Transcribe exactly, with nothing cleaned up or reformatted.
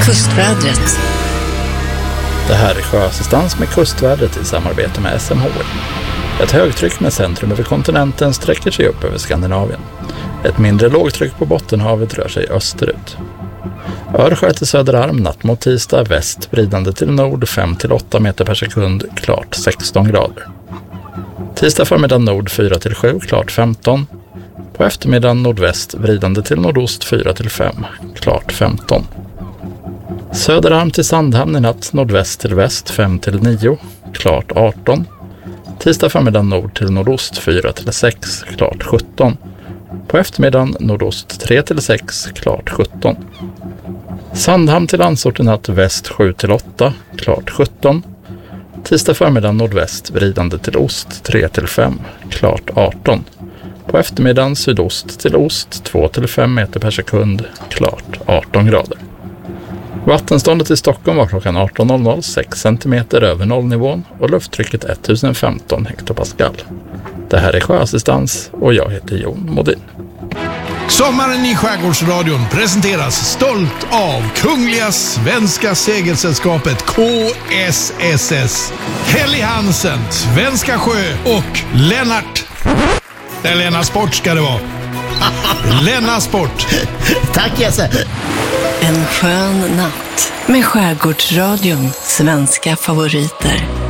Kustvädret. Det här är Sjöassistans med kustvädret i samarbete med S M H I. Ett högtryck med centrum över kontinenten sträcker sig upp över Skandinavien. Ett mindre lågtryck på Bottenhavet rör sig österut. Örsjö till Söderarm natt mot tisdag, väst vridande till nord fem till åtta meter per sekund, klart sexton grader. Tisdag förmiddag nord fyra till sju, klart femton. På eftermiddagen nordväst vridande till nordost fyra till fem, klart femton. Söderarm till Sandhamn i natt, nordväst till väst fem till nio, klart arton. Tisdag förmiddag nord till nordost fyra till sex, klart sjutton. På eftermiddagen nordost tre till sex, klart sjutton. Sandhamn till Landsort i natt, väst sju till åtta, klart sjutton. Tisdag förmiddag nordväst vridande till ost tre till fem, klart arton. På eftermiddagen sydost till ost två till fem meter per sekund, klart arton grader. Vattenståndet i Stockholm var klockan arton noll noll sex centimeter över nollnivån och lufttrycket ettusen femton hektopascal. Det här är Sjöassistans och jag heter Jon Modin. Sommaren i Skärgårdsradion presenteras stolt av Kungliga Svenska Segelsällskapet K S S S, Helly Hansen, Svenska Sjö och Lennart. Det Lennart Sport ska det vara. Lennart Sport. Tack Jesse. En skön natt med Skärgårdsradion, svenska favoriter.